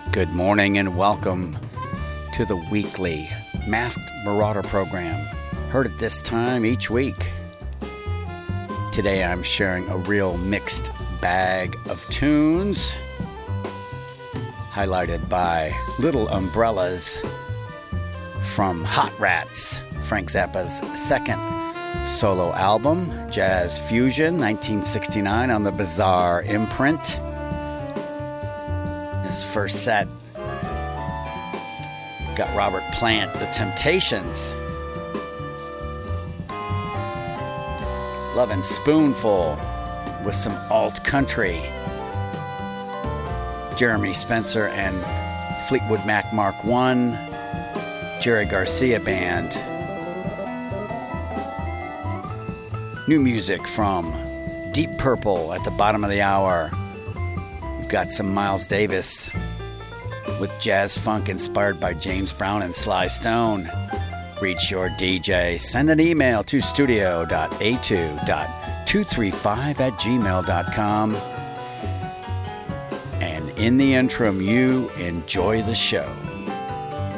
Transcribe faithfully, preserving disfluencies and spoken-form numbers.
Good morning and welcome to the weekly Masked Marauder program, heard at this time each week. Today I'm sharing a real mixed bag of tunes, highlighted by Little Umbrellas from Hot Rats, Frank Zappa's second solo album, Jazz Fusion, nineteen sixty-nine, on the Bizarre imprint. This first set got Robert Plant, The Temptations, Lovin' Spoonful with some alt country, Jeremy Spencer and Fleetwood Mac Mark one, Jerry Garcia Band. New music from Deep Purple at the bottom of the hour. We've got some Miles Davis with jazz funk inspired by James Brown and Sly Stone. Reach your D J. Send an email to studio dot a two dot two three five at gmail dot com. And in the interim, you enjoy the show.